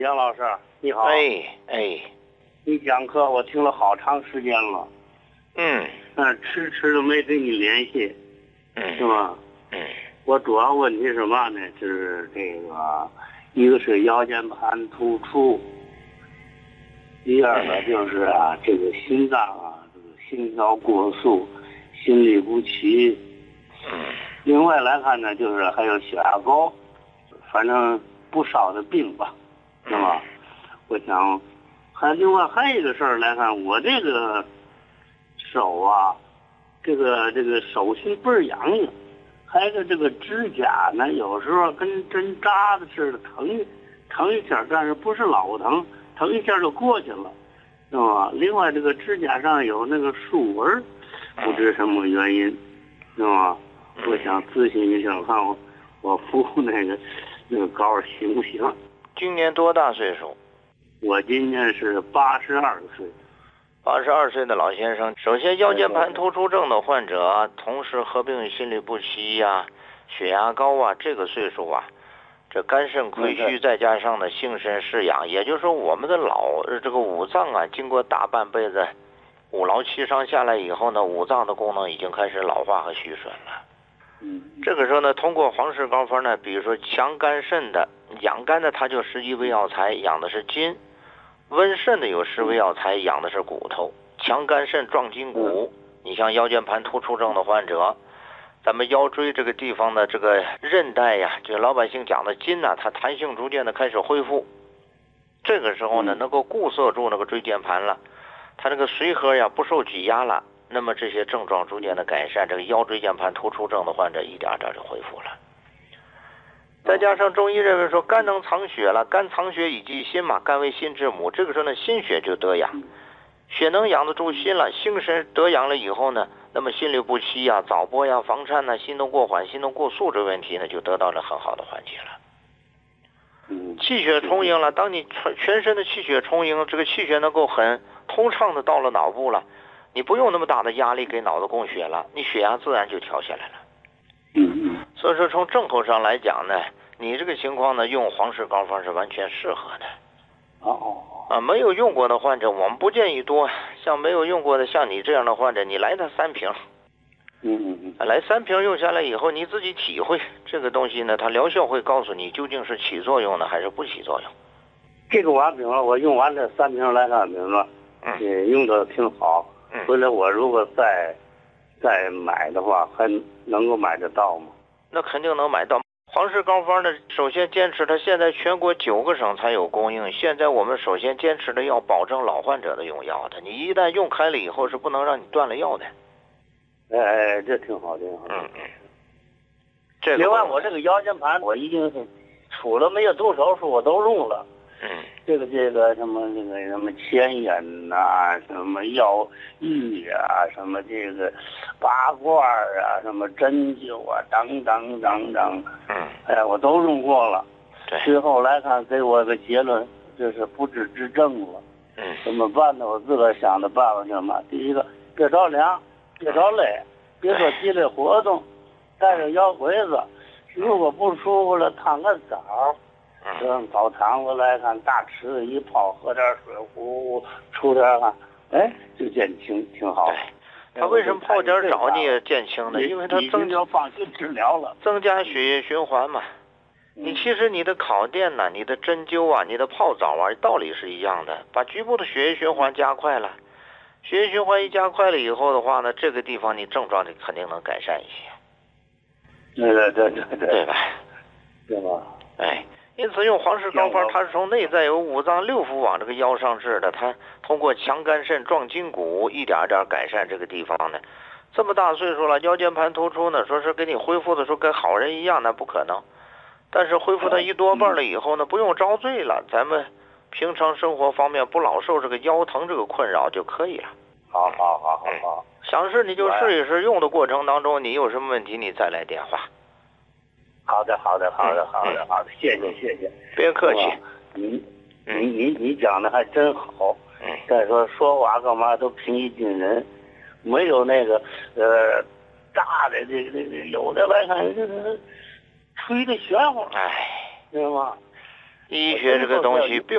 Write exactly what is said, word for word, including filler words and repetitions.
杨老师，你好。 哎哎， 你讲课我听了好长时间了。 嗯嗯，迟迟都没跟你联系， 嗯， 是吧？ 嗯， 我主要问题是什么呢？就是这个，一个是腰间盘突出，第二个就是啊，这个心脏啊，这个心跳过速，心律不齐。 嗯， 另外来看呢，就是还有血压高，反正不少的病吧，是吧？我想，还另外还有一个事儿来看，我这个手啊，这个这个手心倍儿痒痒，还有一个这个指甲呢，有时候跟针扎的似的，疼疼一下，但是不是老疼，疼一下就过去了，是吧？另外这个指甲上有那个竖纹，不知什么原因，是吧？我想咨询一下，看我我敷那个那个膏行不行？ 今年多大岁数？ 我今年是八十二岁。 八十二岁的老先生，首先腰间盘突出症的患者啊，同时合并心律不齐呀、血压高啊，这个岁数啊，这肝肾亏虚，再加上呢心肾失养，也就是说我们的老这个五脏啊，经过大半辈子五劳七伤下来以后呢，五脏的功能已经开始老化和虚损了。 嗯， 这个时候呢，通过黄氏膏方呢，比如说强肝肾的、养肝的，它就十一味药材，养的是筋；温肾的有十味药材，养的是骨头。强肝肾壮筋骨，你像腰间盘突出症的患者，咱们腰椎这个地方的这个韧带呀，这老百姓讲的筋呐、它弹性逐渐的开始恢复。这个时候呢，能够固摄住那个椎间盘了，它那个髓核呀不受挤压了。那么这些症状逐渐的改善，这个腰椎间盘突出症的患者一点点就恢复了。再加上中医认为说肝能藏血了，肝藏血以济心嘛，肝为心之母，这个时候呢心血就得养，血能养得住心了，心神得养了以后呢，那么心律不齐呀、早搏呀、房颤呐、心动过缓、心动过速这问题呢就得到了很好的缓解了。 嗯， 气血充盈了，当你全身的气血充盈，这个气血能够很通畅的到了脑部了，你不用那么大的压力给脑子供血了，你血压自然就调下来了。 嗯嗯。 所以说从症候上来讲呢，你这个情况呢，用黄氏膏方是完全适合的。 哦。 啊，没有用过的患者，我们不建议多。像没有用过的，像你这样的患者，你来他三瓶。 嗯嗯嗯。 来三瓶用下来以后，你自己体会这个东西呢，它疗效会告诉你究竟是起作用呢，还是不起作用。 这个完瓶了，我用完这三瓶来看瓶了， 嗯， 也用的挺好。 嗯， 回来我如果再再买的话，还能够买得到吗？ 那肯定能买到。黄氏膏方呢，首先坚持它现在全国九个省才有供应。现在我们首先坚持的要保证老患者的用药的，你一旦用开了以后是不能让你断了药的。 哎哎，这挺好，挺好。 嗯嗯。这个另外，我这个腰间盘我已经是除了没有动手术，我都用了。 嗯。 这个这个什么这个什么前沿呐，什么药浴啊，什么这个拔罐啊，什么针灸啊，等等等等。 嗯。 哎呀，我都用过了。 对。 最后来看，给我个结论，这是不治之症了。 嗯。 怎么办呢？我自个儿想的办法是什么？第一个，别着凉，别着累，别做激烈活动，带着腰鬼子。如果不舒服了，烫个澡。嗯，澡堂子来看，大池子一泡，喝点水，呼出点汗，哎，就减轻，挺好。 对，他为什么泡点澡你也减轻呢？因为它增加放心治疗了， 增加血液循环嘛。 嗯、 你其实你的烤电呐、啊，你的针灸啊，你的泡澡啊，道理是一样的，把局部的血液循环加快了。血液循环一加快了以后的话呢，这个地方你症状你肯定能改善一些。 对对对对对， 对吧？ 对吧？ 哎。因此用黄氏膏方，它是从内在有五脏六腑往这个腰上治的，它通过强肝肾壮筋骨，一点点改善这个地方呢。这么大岁数了，腰间盘突出呢，说是给你恢复的时候跟好人一样，那不可能。但是恢复它一多半了以后呢，不用遭罪了，咱们平常生活方面不老受这个腰疼这个困扰就可以了。 好好好好好， 想试你就试一试，用的过程当中你有什么问题你再来电话。 好的，好的，好的，好的，好的，谢谢，谢谢， 别客气。 你，你，你，你讲的还真好。 嗯。 再说说话干嘛都平易近人，没有那个呃大的这个这个有的来看这个吹的玄乎， 哎， 知道吗？ 医学这个东西并。